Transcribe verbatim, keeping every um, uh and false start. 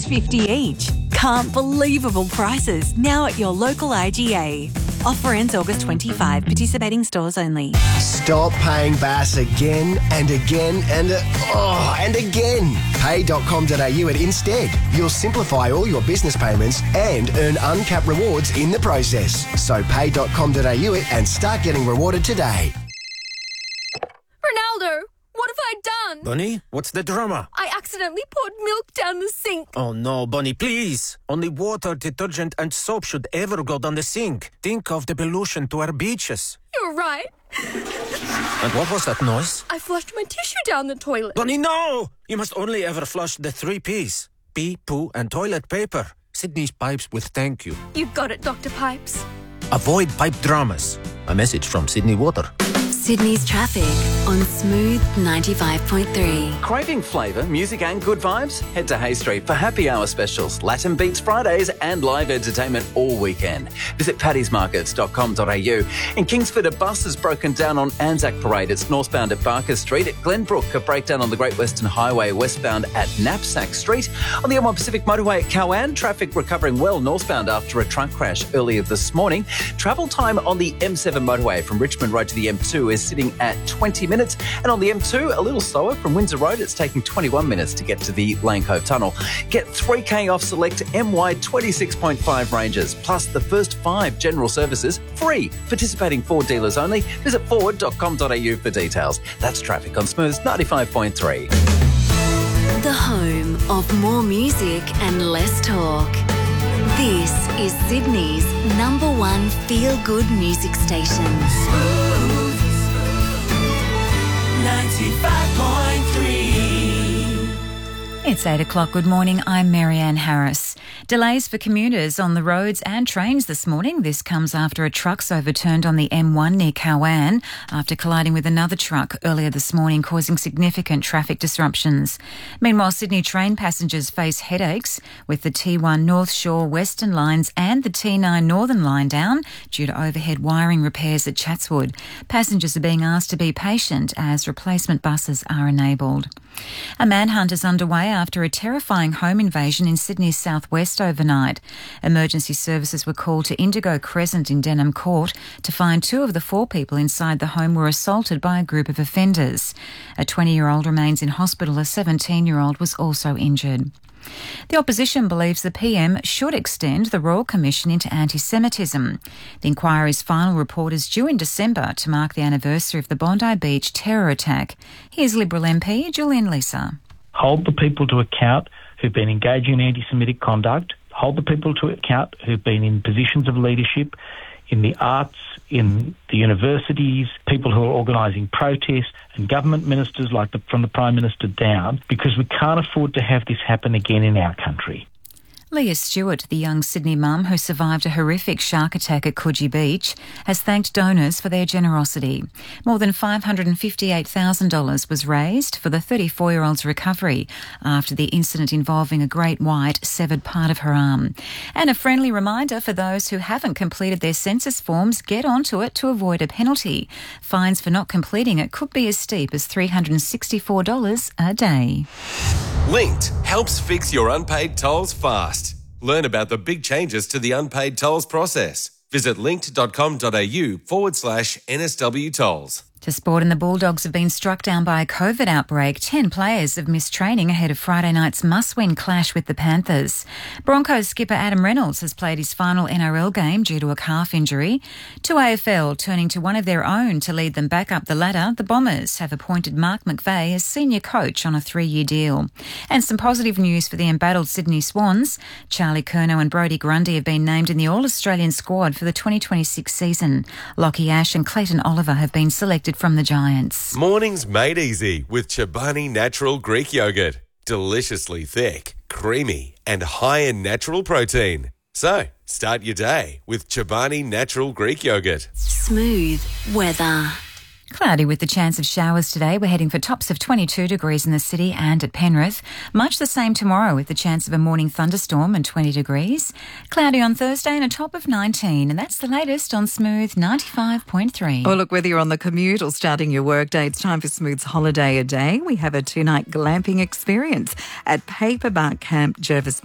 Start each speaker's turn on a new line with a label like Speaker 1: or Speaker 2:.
Speaker 1: fifty each. Can't believable prices now at your local I G A. Offer ends August twenty-fifth. Participating stores only.
Speaker 2: Stop paying Bass again and again and uh, oh, and again. pay dot com dot a u at Instead. You'll simplify all your business payments and earn uncapped rewards in the process. So pay dot com dot a u it and start getting rewarded today.
Speaker 3: Ronaldo, what have I done?
Speaker 4: Bunny, what's the drama?
Speaker 3: I accidentally poured milk down the sink.
Speaker 4: Oh no, Bunny, please. Only water, detergent and soap should ever go down the sink. Think of the pollution to our beaches.
Speaker 3: You're right.
Speaker 4: And what was that noise?
Speaker 3: I flushed my tissue down the toilet.
Speaker 4: Bunny, no! You must only ever flush the three P's. Pee, poo and toilet paper. Sydney's Pipes with thank you.
Speaker 3: You got it, Doctor Pipes.
Speaker 4: Avoid pipe dramas. A message from Sydney Water.
Speaker 5: Sydney's traffic on Smooth ninety-five point three.
Speaker 6: Craving flavour, music and good vibes? Head to Hay Street for happy hour specials, Latin Beats Fridays and live entertainment all weekend. Visit paddies markets dot com dot a u. In Kingsford, a bus has broken down on Anzac Parade. It's northbound at Barker Street. At Glenbrook, a breakdown on the Great Western Highway westbound at Knapsack Street. On the M one Pacific Motorway at Cowan, traffic recovering well northbound after a truck crash earlier this morning. Travel time on the M seven motorway from Richmond Road to the M two is sitting at twenty minutes, and on the M two a little slower from Windsor Road. It's taking twenty-one minutes to get to the Lane Cove Tunnel. Get three K off select M Y twenty-six point five ranges plus the first five general services free. Participating Ford dealers only. Visit ford dot com dot a u for details. That's traffic on Smooth ninety-five point three.
Speaker 5: The home of more music and less talk. This is Sydney's number one feel-good music station.
Speaker 7: Smooth ninety-five point three.
Speaker 8: It's eight o'clock. Good morning. I'm Marianne Harris. Delays for commuters on the roads and trains this morning. This comes after a truck's overturned on the M one near Cowan after colliding with another truck earlier this morning, causing significant traffic disruptions. Meanwhile, Sydney train passengers face headaches with the T one North Shore Western lines and the T nine Northern line down due to overhead wiring repairs at Chatswood. Passengers are being asked to be patient as replacement buses are enabled. A manhunt is underway after a terrifying home invasion in Sydney's southwest overnight. Emergency services were called to Indigo Crescent in Denham Court to find two of the four people inside the home were assaulted by a group of offenders. A twenty-year-old remains in hospital. A seventeen-year-old was also injured. The opposition believes the P M should extend the Royal Commission into anti-Semitism. The inquiry's final report is due in December to mark the anniversary of the Bondi Beach terror attack. Here's Liberal M P Julian Leeser.
Speaker 9: Hold the people to account who've been engaging in anti-Semitic conduct. Hold the people to account who've been in positions of leadership in the arts, in the universities, people who are organising protests, and government ministers like the, from the Prime Minister down, because we can't afford to have this happen again in our country.
Speaker 8: Leah Stewart, the young Sydney mum who survived a horrific shark attack at Coogee Beach, has thanked donors for their generosity. More than five hundred fifty-eight thousand dollars was raised for the thirty-four-year-old's recovery after the incident involving a great white severed part of her arm. And a friendly reminder for those who haven't completed their census forms, get onto it to avoid a penalty. Fines for not completing it could be as steep as three hundred sixty-four dollars a day.
Speaker 10: Linked helps fix your unpaid tolls fast. Learn about the big changes to the unpaid tolls process. Visit linked dot com dot a u forward slash N S W tolls.
Speaker 8: To sport, and the Bulldogs have been struck down by a COVID outbreak. Ten players have missed training ahead of Friday night's must-win clash with the Panthers. Broncos skipper Adam Reynolds has played his final N R L game due to a calf injury. To A F L, turning to one of their own to lead them back up the ladder, the Bombers have appointed Mark McVeigh as senior coach on a three-year deal. And some positive news for the embattled Sydney Swans. Charlie Curnow and Brodie Grundy have been named in the All-Australian squad for the twenty twenty-six season. Lockie Ash and Clayton Oliver have been selected from the Giants.
Speaker 10: Mornings made easy with Chobani Natural Greek Yogurt. Deliciously thick, creamy and high in natural protein. So, start your day with Chobani Natural Greek Yogurt.
Speaker 5: Smooth weather.
Speaker 8: Cloudy with the chance of showers today. We're heading for tops of twenty-two degrees in the city and at Penrith. Much the same tomorrow with the chance of a morning thunderstorm and twenty degrees. Cloudy on Thursday and a top of nineteen. And that's the latest on Smooth ninety-five point three.
Speaker 11: Oh, look, whether you're on the commute or starting your workday, it's time for Smooth's Holiday a Day. We have a two-night glamping experience at Paperbark Camp, Jervis